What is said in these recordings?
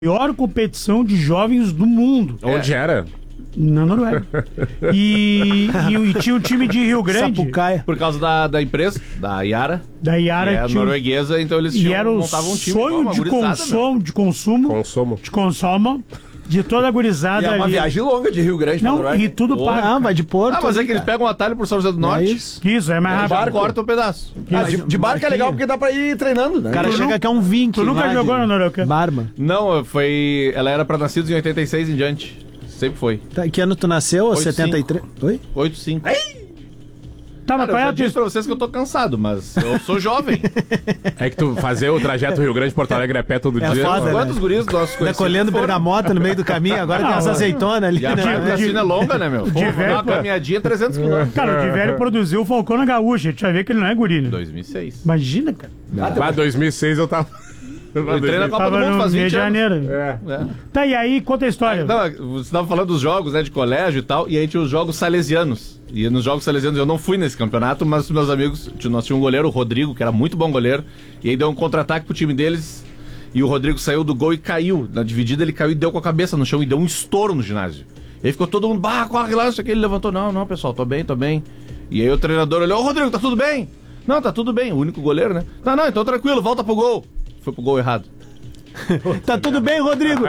maior competição de jovens do mundo. Onde era? Na Noruega. E tinha um time de Rio Grande. Sapucaia. Por causa da empresa, da Yara. Da Yara. Que é norueguesa, então eles E era o montavam um time. sonho de consumo de toda a gurizada E é uma ali. viagem longa de Rio Grande pra Não, Noruega. e tudo paga. Vai de Porto. mas é que eles pegam um atalho por São José do Norte. Isso, é mais rápido. Já corta um pedaço. De barco é legal porque dá pra ir treinando, né? O cara chega que é um 20. Tu nunca jogou na Noruega? Barba. Não, ela era pra nascidos em 86 em diante. Sempre foi. Tá, que ano tu nasceu? 8,5. 73? Oi? 8,5. Tá, mas Cara, qual eu é já a disse pra vocês que eu tô cansado, mas eu sou jovem. É que tu fazer o trajeto Rio Grande Porto Alegre a pé todo dia. foda, né? Quantos guris nossos Tá conhecidos colhendo foram? bergamota no meio do caminho, agora tem essa azeitona ali, E a né? cassina é longa, né, meu? velho, Uma pô. caminhadinha 300 km. Cara, o de velho produziu o Falcão na Gaúcha. A gente vai ver que ele não é guri, né? 2006. Imagina, cara. Mas 2006 eu tava... Eu entrei na Copa do Tava Mundo no faz mês 20 de anos. janeiro. É. É. Tá, e aí, conta a história. Não, você tava falando dos jogos, né, de colégio e tal, e aí tinha os jogos salesianos. E nos jogos salesianos eu não fui nesse campeonato, mas os meus amigos, nós tínhamos um goleiro, o Rodrigo, que era muito bom goleiro, e aí deu um contra-ataque pro time deles, e o Rodrigo saiu do gol e caiu. Na dividida ele caiu e deu com a cabeça no chão, e deu um estouro no ginásio. E aí ficou todo mundo, corre lá, isso aqui. Ele levantou, não, pessoal, tô bem. E aí o treinador olhou, Rodrigo, tá tudo bem? Não, tá tudo bem, o único goleiro, né? Não, então tranquilo, volta pro gol. Foi pro gol errado. Tá tudo bem, Rodrigo?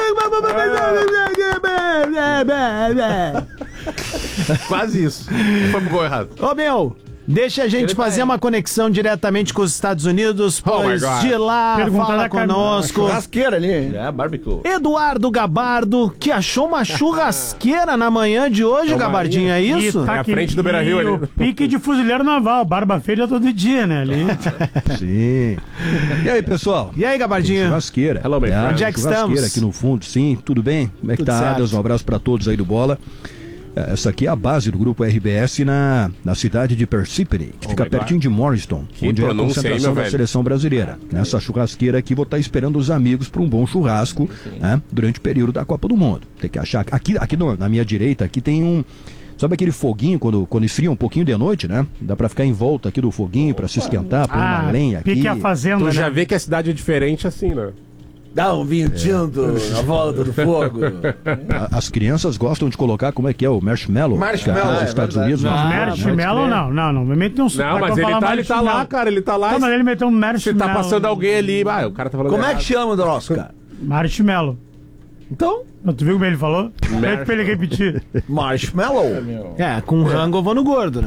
Quase isso. Foi pro gol errado. Ô, meu, deixa a gente Ele fazer vai. uma conexão diretamente com os Estados Unidos, pois my God. de lá Pergunta fala da Camila. conosco Churrasqueira ali. É, barbecue. Eduardo Gabardo, que achou uma churrasqueira na manhã de hoje, Gabardinho, é isso? E tá É a aqui- frente do Beira-Rio e ali. o pique de fuzileiro naval, barba feita todo dia, né? Ali. Sim. E aí, pessoal? E aí, Gabardinho? Churrasqueira. Hello, my friend. Onde é que Churrasqueira estamos? aqui no fundo, sim. Tudo bem? Como é que Tudo tá, certo. Adas? Um abraço pra todos aí do Bola. Essa aqui é a base do grupo RBS na cidade de Persephone, que fica my God. pertinho de Morriston, Que onde é a pronúncia aí, concentração meu da velho. seleção brasileira. Nessa churrasqueira aqui, vou estar esperando os amigos para um bom churrasco, né, durante o período da Copa do Mundo. Tem que achar. Aqui na minha direita, aqui tem um. Sabe aquele foguinho quando esfria um pouquinho de noite, né? Dá pra ficar em volta aqui do foguinho pra se esquentar, pôr uma lenha aqui. pique a fazenda, Tu já né? vê que a cidade é diferente assim, né? Dá um vinho tinto na volta do fogo. As crianças gostam de colocar, como é que é, o marshmallow? Marshmallow, Que aqui nos é Estados verdade. Unidos. Ah, Marshmallow, não. Me meteu um Não, mas ele tá lá, cara, ele tá lá. Não, mas ele meteu um Se marshmallow. tá passando alguém ali, o cara tá falando Como é errado. que chama o nosso, cara? Marshmallow. Então, Mas tu viu como ele falou? Pede pra ele repetir. marshmallow. É, com rango eu vou no gordo, né?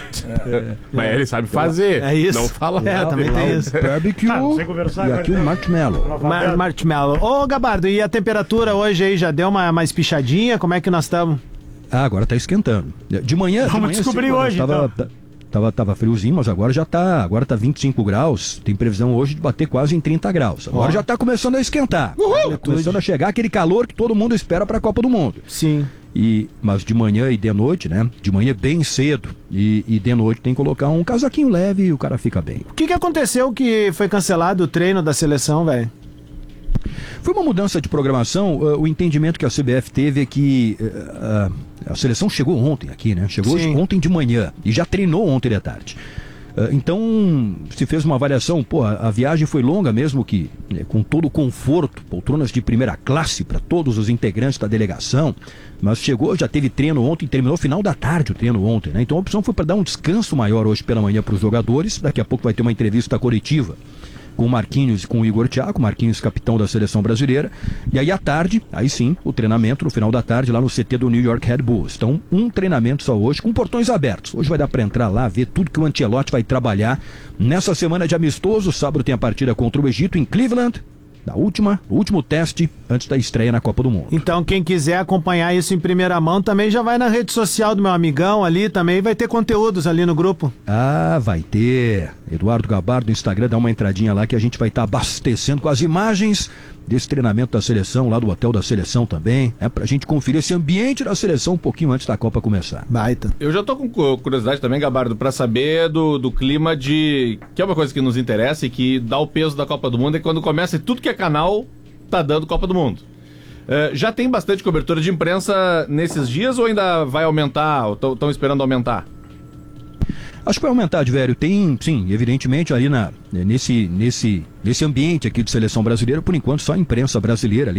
Mas ele sabe fazer. É isso. Não fala. É, também tem isso. Barbecue Ah, não sei conversar e agora. aqui o marshmallow. Marshmallow. Ô, Gabardo, e a temperatura hoje aí já deu uma espichadinha? Como é que nós estamos? Ah, agora tá esquentando. De manhã. Vamos descobrir cedo, hoje, Tava friozinho, mas agora agora tá 25 graus. Tem previsão hoje de bater quase em 30 graus. Agora já tá começando a esquentar. Tá começando a chegar aquele calor que todo mundo espera pra Copa do Mundo. Sim. Mas de manhã e de noite, né? De manhã bem cedo e de noite tem que colocar um casaquinho leve e o cara fica bem. O que aconteceu que foi cancelado o treino da seleção, velho? Foi uma mudança de programação. O entendimento que a CBF teve é que a seleção chegou ontem aqui, né? Chegou Sim. ontem de manhã e já treinou ontem de tarde. Então, se fez uma avaliação, a viagem foi longa mesmo que, com todo o conforto, poltronas de primeira classe para todos os integrantes da delegação, mas chegou, já teve treino ontem, terminou final da tarde o treino ontem, né? Então a opção foi para dar um descanso maior hoje pela manhã para os jogadores, daqui a pouco vai ter uma entrevista coletiva com o Marquinhos e com o Igor Thiago, Marquinhos capitão da seleção brasileira, e aí à tarde, aí sim, o treinamento no final da tarde lá no CT do New York Red Bulls. Então, um treinamento só hoje, com portões abertos. Hoje vai dar para entrar lá, ver tudo que o Ancelotti vai trabalhar nessa semana de amistoso. Sábado tem a partida contra o Egito em Cleveland, o último teste antes da estreia na Copa do Mundo. Então, quem quiser acompanhar isso em primeira mão, também já vai na rede social do meu amigão ali, também vai ter conteúdos ali no grupo. Ah, vai ter. Eduardo Gabardo no Instagram, dá uma entradinha lá que a gente vai estar abastecendo com as imagens desse treinamento da seleção, lá do hotel da seleção também, pra gente conferir esse ambiente da seleção um pouquinho antes da Copa começar. Baita. Eu já tô com curiosidade também, Gabardo, pra saber do clima que é uma coisa que nos interessa e que dá o peso da Copa do Mundo, é quando começa e tudo que é canal tá dando Copa do Mundo. Já tem bastante cobertura de imprensa nesses dias ou ainda vai aumentar, ou estão esperando aumentar? Acho que vai aumentar, de velho. Tem, sim, evidentemente ali nesse ambiente aqui de seleção brasileira, por enquanto só a imprensa brasileira ali.